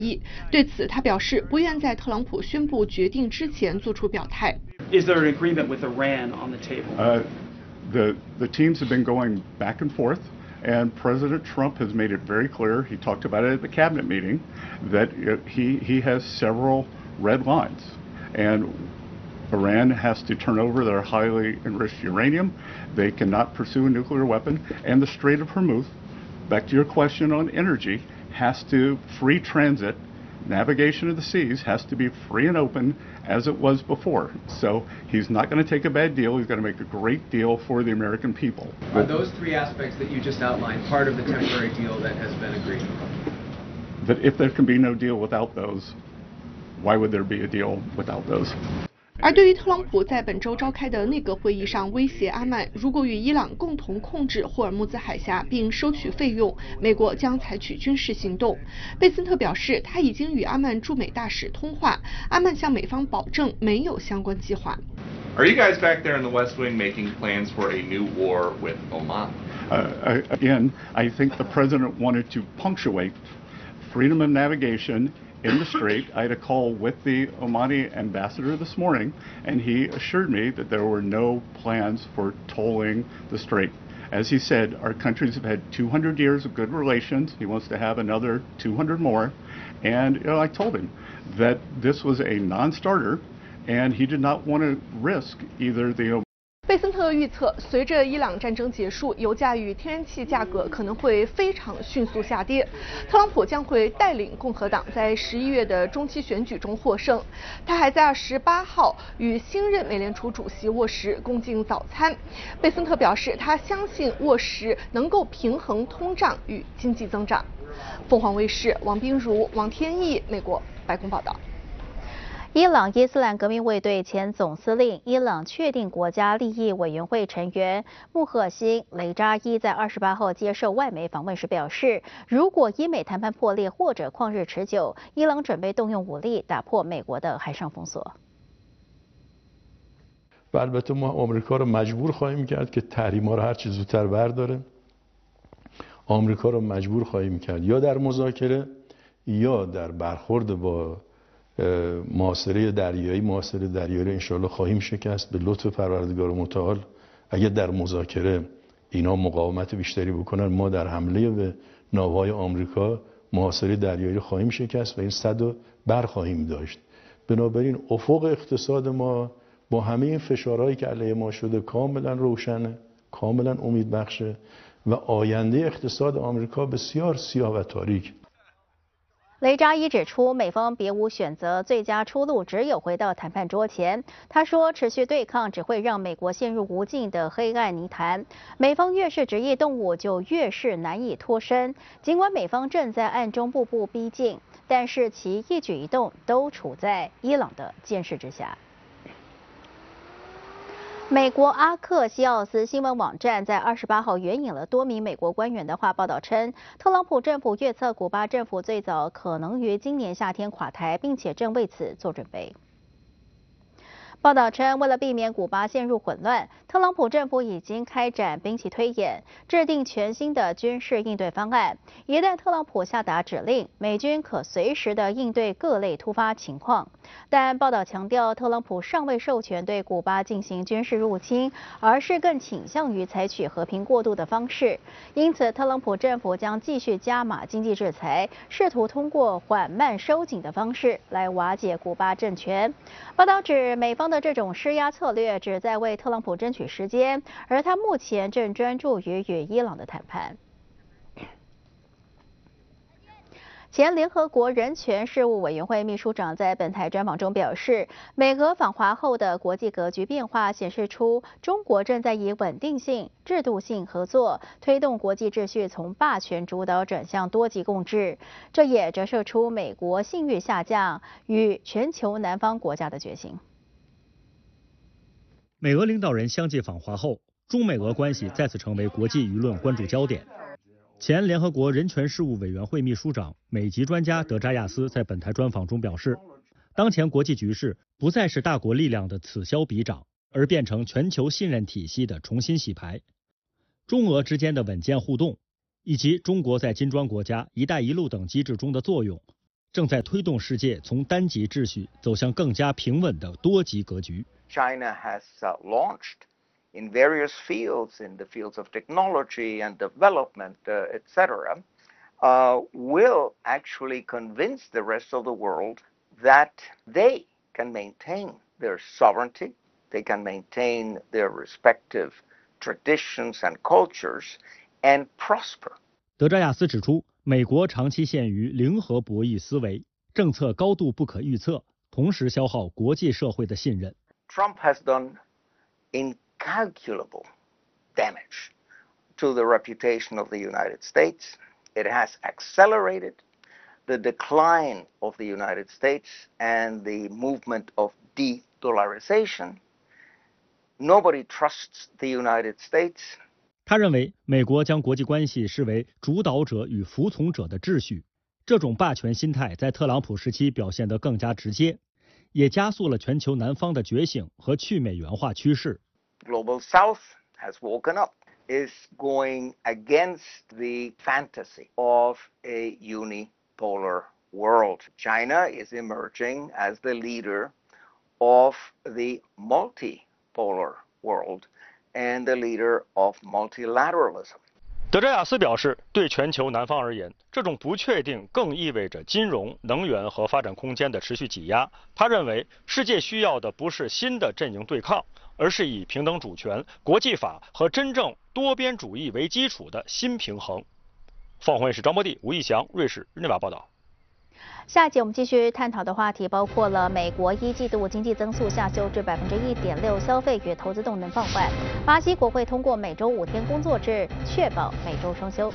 对此，他表示不愿在特朗普宣布决定之前做出表态。 Is there an agreement with Iran on the table? The teams have been going back and forth, and President Trump has made it very clear. He talked about it at the cabinet meeting that he has several red lines, and Iran has to turn over their highly enriched uranium. They cannot pursue a nuclear weapon, and the Strait of Hormuz, back to your question on energy, has to free transit. Navigation of the seas has to be free and open as it was before. So he's not going to take a bad deal. He's going to make a great deal for the American people. Are those three aspects that you just outlined part of the temporary deal that has been agreed? That if there can be no deal without those, why would there be a deal without those? 而对于特朗普在本周召开的内阁会议上威胁阿曼，如果与伊朗共同控制霍尔木兹海峡并收取费用，美国将采取军事行动。贝森特表示，他已经与阿曼驻美大使通话，阿曼向美方保证没有相关计划。 Are you guys back there in the West Wing making plans for a new war with Oman? Again, I think the president wanted to punctuate freedom of navigation in the strait. I had a call with the Omani ambassador this morning, and he assured me that there were no plans for tolling the strait. As he said, our countries have had 200 years of good relations. He wants to have another 200 more. And I told him that this was a non-starter, and he did not want to risk either the 贝森特预测，随着伊朗战争结束，油价与天然气价格可能会非常迅速下跌。特朗普将会带领共和党在11月的中期选举中获胜。他还在28号与新任美联储主席沃什共进早餐。贝森特表示，他相信沃什能够平衡通胀与经济增长。凤凰卫视王冰如、王天毅，美国白宫报道。 伊朗伊斯兰革命卫队前总司令、伊朗确定国家利益委员会成员穆赫辛·雷扎伊在28号接受外媒访问时表示，如果伊美谈判破裂或者旷日持久，伊朗准备动用武力打破美国的海上封锁。 و البته ما آمریکا رو مجبور خواهیم کرد که تحریم‌ها رو هر چه زودتر برداره. آمریکا رو مجبور خواهیم کرد یا در مذاکره یا در برخورد با محاصره دریایی رو انشالله خواهیم شکست به لطف پروردگار متعال. اگر در مذاکره اینا مقاومت بیشتری بکنن، ما در حمله به ناوهای آمریکا محاصره دریایی رو خواهیم شکست و این صد رو برخواهیم داشت. بنابراین افق اقتصاد ما با همه این فشارهایی که علیه ما شده کاملا روشنه، کاملا امیدبخشه و آینده اقتصاد آمریکا بسیار سیاه و تاریک。 雷扎伊指出，美方别无选择，最佳出路只有回到谈判桌前。他说，持续对抗只会让美国陷入无尽的黑暗泥潭。美方越是执意动武，就越是难以脱身。尽管美方正在暗中步步逼近，但是其一举一动都处在伊朗的监视之下。美国阿克西奥斯新闻网站在28号援引了多名美国官员的话，报道称，特朗普政府预测古巴政府最早可能于今年夏天垮台，并且正为此做准备。报道称，为了避免古巴陷入混乱，特朗普政府已经开展兵棋推演，制定全新的军事应对方案。一旦特朗普下达指令，美军可随时的应对各类突发情况。但报道强调，特朗普尚未授权对古巴进行军事入侵，而是更倾向于采取和平过渡的方式。因此，特朗普政府将继续加码经济制裁，试图通过缓慢收紧的方式来瓦解古巴政权。报道指，美方的这种施压策略旨在为特朗普争取时间，而他目前正专注于与伊朗的谈判。前联合国人权事务委员会秘书长在本台专访中表示，美俄访华后的国际格局变化显示出，中国正在以稳定性、制度性合作推动国际秩序从霸权主导转向多极共治，这也折射出美国信誉下降与全球南方国家的决心。 美俄领导人相继访华后，中美俄关系再次成为国际舆论关注焦点。前联合国人权事务委员会秘书长、美籍专家德扎亚斯在本台专访中表示，当前国际局势不再是大国力量的此消彼长，而变成全球信任体系的重新洗牌。中俄之间的稳健互动，以及中国在金砖国家“一带一路”等机制中的作用， 正在推动世界从单极秩序走向更加平稳的多极格局。 China has launched in various fields, in the fields of technology and development, etc., will actually convince the rest of the world that they can maintain their sovereignty, they can maintain their respective traditions and cultures, and prosper. 德扎亚斯指出，美国长期陷于零和博弈思维，政策高度不可预测，同时消耗国际社会的信任。 Trump has done incalculable damage to the reputation of the United States. It has accelerated the decline of the United States and the movement of de-dollarization. Nobody trusts the United States. 他认为，美国将国际关系视为主导者与服从者的秩序，这种霸权心态在特朗普时期表现得更加直接，也加速了全球南方的觉醒和去美元化趋势。 Global South has woken up, is going against the fantasy of a unipolar world. China is emerging as the leader of the multipolar world and the leader of multilateralism. 德扎亚斯表示，对全球南方而言，这种不确定更意味着金融、能源和发展空间的持续挤压。他认为，世界需要的不是新的阵营对抗，而是以平等主权、国际法和真正多边主义为基础的新平衡。放映室张博地、吴义祥，瑞士日内瓦报道。 下一节我们继续探讨的话题包括了美国一季度经济增速下修至1.6%，消费与投资动能放缓。巴西国会通过每周5天工作制，确保每周双休。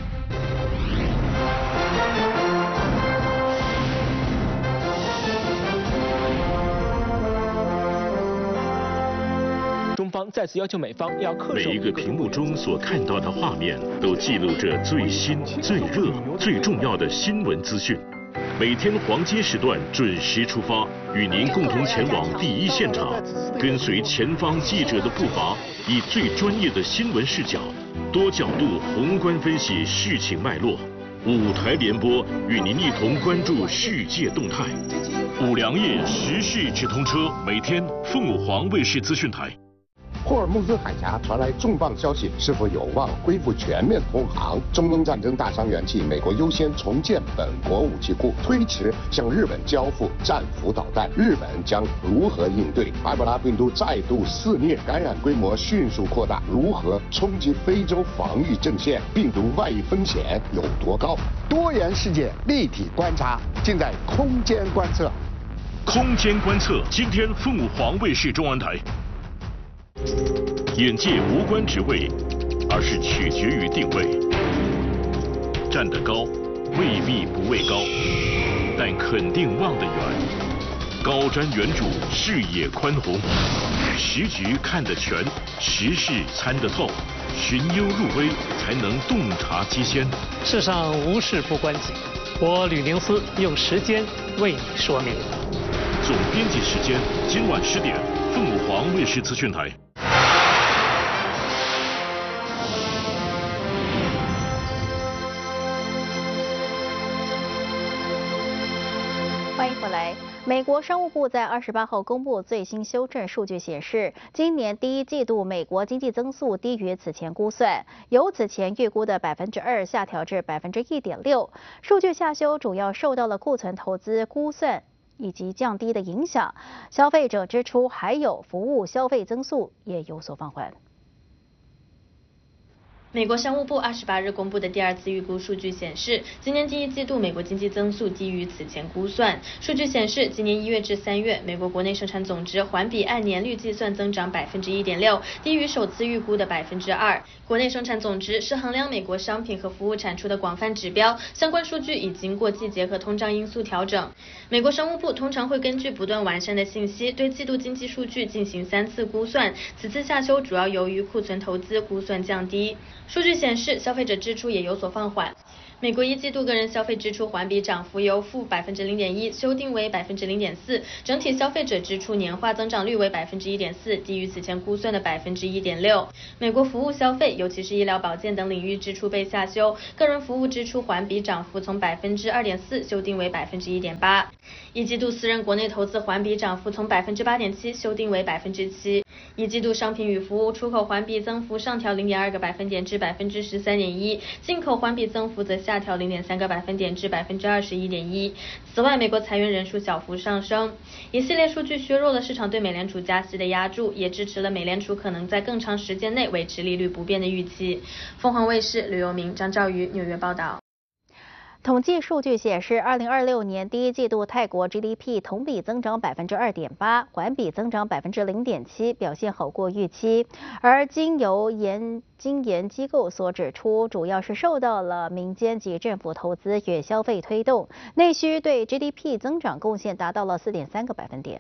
中方再次要求美方要恪守。 每一个屏幕中所看到的画面，都记录着最新、最热、最重要的新闻资讯。每天黄金时段准时出发，与您共同前往第一现场，跟随前方记者的步伐，以最专业的新闻视角，多角度宏观分析事情脉络。5台联播，与您一同关注世界动态。5粮液时事直通车，每天凤凰卫视资讯台。 霍尔木兹海峡传来重磅消息，是否有望恢复全面通航？中东战争大伤元气，美国优先重建本国武器库，推迟向日本交付战斧导弹，日本将如何应对？埃博拉病毒再度肆虐，感染规模迅速扩大，如何冲击非洲防御阵线？病毒外溢风险有多高？ 多元世界立体观察，尽在空间观测。 空间观测，今天凤凰卫视中文台。眼界无关职位，而是取决于定位。站得高，未必不畏高，但肯定望得远。高瞻远瞩，视野宽宏，时局看得全，时事参得透，寻幽入微，才能洞察机先。 世上无事不关己，我吕宁思用时间为你说明。 总编辑时间，今晚10点，凤凰卫视资讯台。 欢迎回来。美国商务部在28号公布最新修正数据显示，今年第一季度美国经济增速低于此前估算，由此前预估的2%下调至1.6%。数据下修主要受到了库存投资估算以及降低的影响，消费者支出还有服务消费增速也有所放缓。 美国商务部28日公布的第2次预估数据显示，今年第一季度美国经济增速低于此前估算。数据显示，今年1月至3月，美国国内生产总值环比按年率计算增长1.6%，低于首次预估的2%。国内生产总值是衡量美国商品和服务产出的广泛指标，相关数据已经过季节和通胀因素调整。美国商务部通常会根据不断完善的信息，对季度经济数据进行3次估算，此次下修主要由于库存投资估算降低。数据显示，消费者支出也有所放缓。 美国一季度个人消费支出环比涨幅由负0.1%修订为0.4%，整体消费者支出年化增长率为1.4%，低于此前估算的1.6%。美国服务消费，尤其是医疗保健等领域支出被下修，个人服务支出环比涨幅从2.4%修订为1.8%。一季度私人国内投资环比涨幅从8.7%修订为7%。一季度商品与服务出口环比增幅上调0.2个百分点至13.1%，进口环比增幅则下调0.3个百分点至21.1%。此外，美国裁员人数小幅上升，一系列数据削弱了市场对美联储加息的押注，也支持了美联储可能在更长时间内维持利率不变的预期。凤凰卫视吕佑明、张兆宇纽约报道。 统计数据显示，2026年第一季度泰国 GDP 同比增长2.8%，环比增长0.7%，表现好过预期。而经研机构所指出，主要是受到了民间及政府投资与消费推动，内需对 GDP 增长贡献达到了4.3个百分点。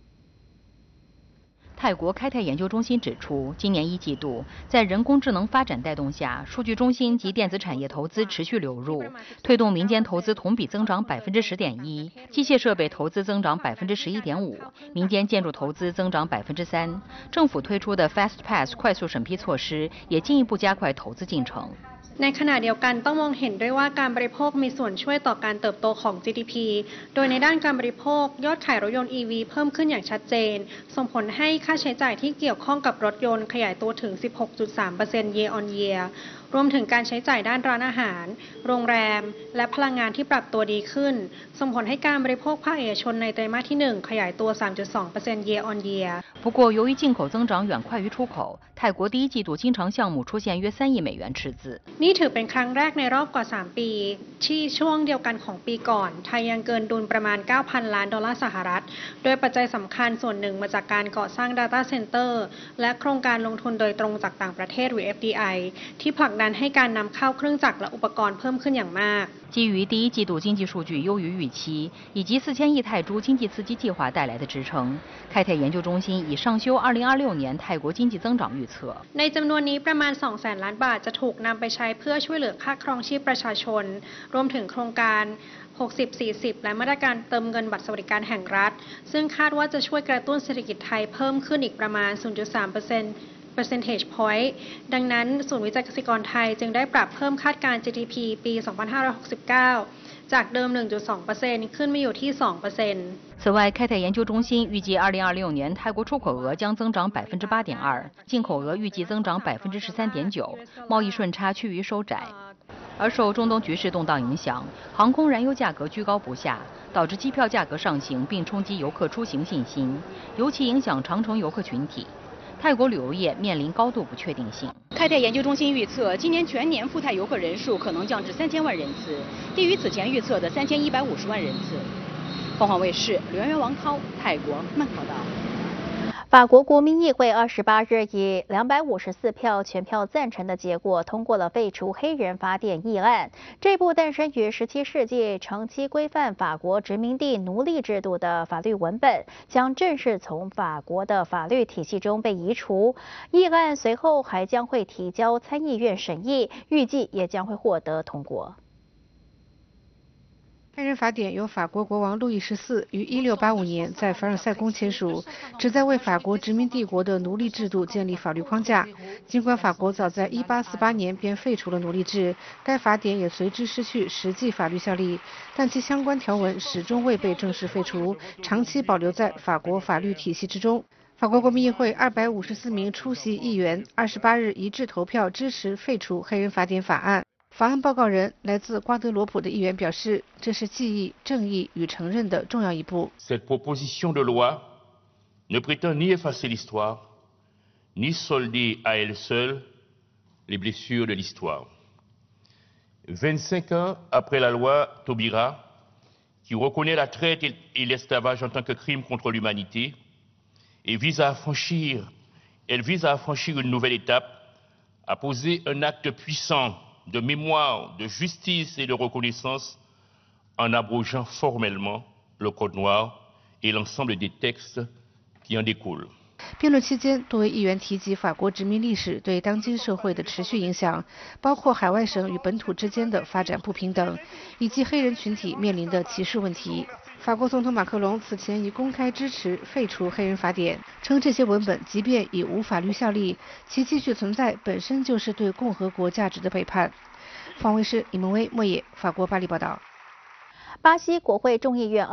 泰国开泰研究中心指出，今年一季度，在人工智能发展带动下，数据中心及电子产业投资持续流入，推动民间投资同比增长10.1%，机械设备投资增长11.5%，民间建筑投资增长3%。政府推出的 Fast Pass 快速审批措施也进一步加快投资进程。 ในขณะเดียวกันต้องมองเห็นด้วยว่าการบริโภคมีส่วนช่วยต่อการเติบโตของ GDP โดยในด้านการบริโภคยอดขายรถยนต์ EV เพิ่มขึ้นอย่างชัดเจนส่งผลให้ค่าใช้จ่ายที่เกี่ยวข้องกับรถยนต์ขยายตัวถึง 16.3% year on year รวมถึงการใช้จ่ายด้านร้านอาหารโรงแรมและพลังงานที่ปรับตัวดีขึ้นส่งผลให้การบริโภคภาคเอกชนในไตรมาสที่1ขยายตัว 3.2% year on year 不过由于进口增长远快于出口，泰国第一季度经常项目出现约3亿美元赤字。 นี่ถือเป็นครั้งแรกในรอบกว่า3ปีที่ช่วงเดียวกันของปีก่อนไทยยังเกินดุลประมาณ 9,000 ล้านดอลลาร์สหรัฐโดยปัจจัยสำคัญส่วนหนึ่งมาจากการก่อสร้าง Data Center และโครงการลงทุนโดยตรงจากต่างประเทศหรือ FDI ที่ผลักดันให้การนำเข้าเครื่องจักรและอุปกรณ์เพิ่มขึ้นอย่างมาก基于第一季度经济数据优于预期，以及4000亿泰铢经济刺激计划带来的支撑，开泰研究中心已上修2026年泰国经济增长预测。 ในจำนวนนี้ประมาณ 200,000 ล้านบาทจะถูกนำไปใช้เพื่อช่วยเหลือค่าครองชีพประชาชนรวมถึงโครงการ 60-40 และมาตรการเติมเงินบัตรสวัสดิการแห่งรัฐซึ่งคาดว่าจะช่วยกระตุ้นเศรษฐกิจไทยเพิ่มขึ้นอีกประมาณ 0.3%percentage point ดังนั้นศูนย์วิจัยเกษตรกรไทยจึงได้ปรับเพิ่มคาดการณ์ GDP ปี 2569 จากเดิม 1.2% ขึ้นมาอยู่ที่ 2% 此外，开泰研究中心预计2026年泰国出口额将增长8.2%，进口额预计增长13.9%，贸易顺差趋于收窄。而受中东局势动荡影响，航空燃油价格居高不下，导致机票价格上行，并冲击游客出行信心，尤其影响长程游客群体。泰国旅游业面临高度不确定性。 开泰研究中心预测，今年全年赴泰游客人数可能降至3000万人次，低于此前预测的3150万人次。凤凰卫视刘媛王涛，泰国曼谷报道。 法国国民议会28日以254票全票赞成的结果通过了废除黑人法典议案。这部诞生于17世纪、长期规范法国殖民地奴隶制度的法律文本，将正式从法国的法律体系中被移除。议案随后还将会提交参议院审议，预计也将会获得通过。 黑人法典由法国国王路易14于1685年在凡尔赛宫签署，旨在为法国殖民帝国的奴隶制度建立法律框架。尽管法国早在1848年便废除了奴隶制，该法典也随之失去实际法律效力，但其相关条文始终未被正式废除，长期保留在法国法律体系之中。法国国民议会254名出席议员28日一致投票支持废除黑人法典法案。法案报告人来自瓜德罗普的议员表示，这是记忆、正义与承认的重要一步。 Cette proposition de loi ne prétend ni effacer l'histoire, ni solder à elle seule les blessures de l'histoire. 25 ans après la loi Taubira, qui reconnaît la traite et l'esclavage en tant que crime contre l'humanité, et vise à franchir une nouvelle étape, à poser un acte puissant de mémoire, de justice et de reconnaissance en abrogeant formellement le Code noir et l'ensemble des textes qui en découlent. 辩论期间，多位议员提及法国殖民历史对当今社会的持续影响，包括海外省与本土之间的发展不平等，以及黑人群体面临的歧视问题。法国总统马克龙此前已公开支持废除黑人法典，称这些文本即便已无法律效力，其继续存在本身就是对共和国价值的背叛。方卫视李梦薇、莫野，法国巴黎报道。 巴西国会众议院